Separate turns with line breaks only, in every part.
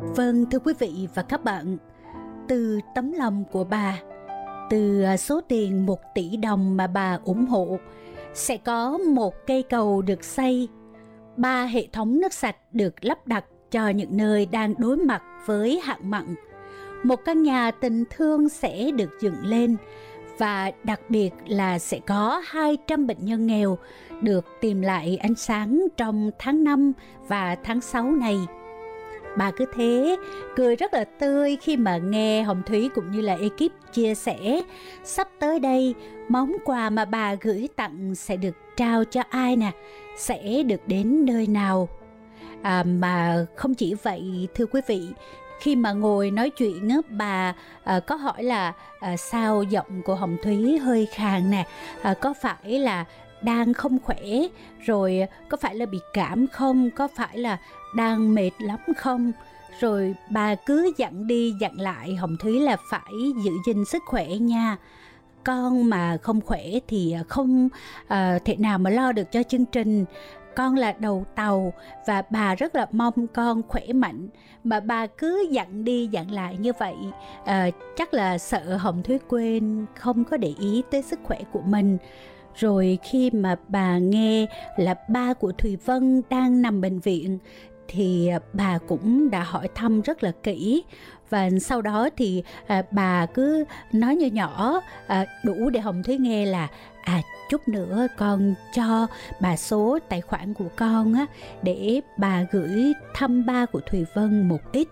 Vâng, thưa quý vị và các bạn, từ tấm lòng của bà, từ số tiền 1 tỷ đồng mà bà ủng hộ, sẽ có một cây cầu được xây, 3 hệ thống nước sạch được lắp đặt cho những nơi đang đối mặt với hạn mặn. Một căn nhà tình thương sẽ được dựng lên, và đặc biệt là sẽ có 200 bệnh nhân nghèo được tìm lại ánh sáng trong tháng 5 và tháng 6 này. Bà cứ thế cười rất là tươi khi mà nghe Hồng Thúy cũng như là ekip chia sẻ sắp tới đây món quà mà bà gửi tặng sẽ được trao cho ai nè, sẽ được đến nơi nào. Mà không chỉ vậy thưa quý vị, khi mà ngồi nói chuyện á, bà có hỏi là sao giọng của Hồng Thúy hơi khàn nè, có phải là đang không khỏe, rồi có phải là bị cảm không, có phải là đang mệt lắm không. Rồi bà cứ dặn đi dặn lại Hồng Thúy là phải giữ gìn sức khỏe nha, con mà không khỏe thì không thể nào mà lo được cho chương trình. Con là đầu tàu và bà rất là mong con khỏe mạnh. Mà bà cứ dặn đi dặn lại như vậy, chắc là sợ Hồng Thúy quên, không có để ý tới sức khỏe của mình. Rồi khi mà bà nghe là ba của Thùy Vân đang nằm bệnh viện, thì bà cũng đã hỏi thăm rất là kỹ. Và sau đó thì bà cứ nói nhỏ nhỏ đủ để Hồng Thúy nghe là chút nữa con cho bà số tài khoản của con á, để bà gửi thăm ba của Thùy Vân một ít.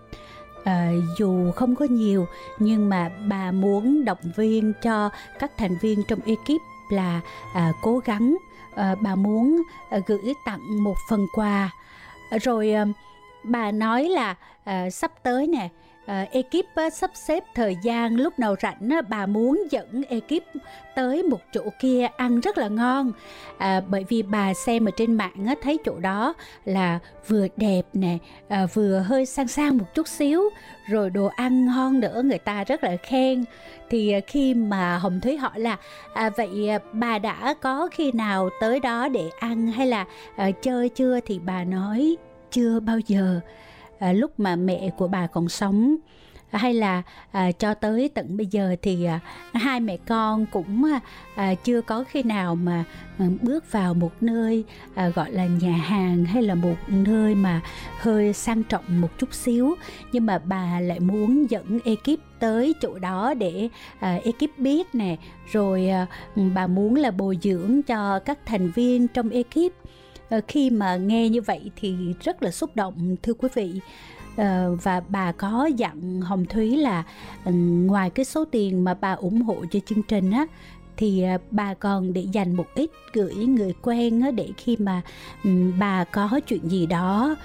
Dù không có nhiều, nhưng mà bà muốn động viên cho các thành viên trong ekip là cố gắng. Bà muốn gửi tặng một phần quà. Rồi bà nói là sắp tới nè, ekip sắp xếp thời gian lúc nào rảnh, bà muốn dẫn ekip tới một chỗ kia ăn rất là ngon. Bởi vì bà xem ở trên mạng thấy chỗ đó là vừa đẹp nè, vừa hơi sang sang một chút xíu, rồi đồ ăn ngon nữa, người ta rất là khen. Thì khi mà Hồng Thúy hỏi là vậy bà đã có khi nào tới đó để ăn hay là chơi chưa, thì bà nói chưa bao giờ. Lúc mà mẹ của bà còn sống, hay là cho tới tận bây giờ thì hai mẹ con cũng chưa có khi nào mà bước vào một nơi gọi là nhà hàng hay là một nơi mà hơi sang trọng một chút xíu. Nhưng mà bà lại muốn dẫn ekip tới chỗ đó để ekip biết nè, rồi bà muốn là bồi dưỡng cho các thành viên trong ekip. Khi mà nghe như vậy thì rất là xúc động thưa quý vị. Và bà có dặn Hồng Thúy là ngoài cái số tiền mà bà ủng hộ cho chương trình á, thì bà còn để dành một ít gửi người quen á, để khi mà bà có chuyện gì đó